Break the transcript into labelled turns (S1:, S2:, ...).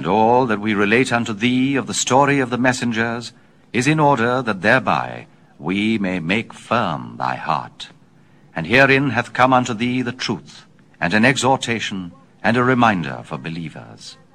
S1: And all that we relate unto thee of the story of the messengers is in order that thereby we may make firm thy heart. And herein hath come unto thee the truth, and an exhortation, and a reminder for believers.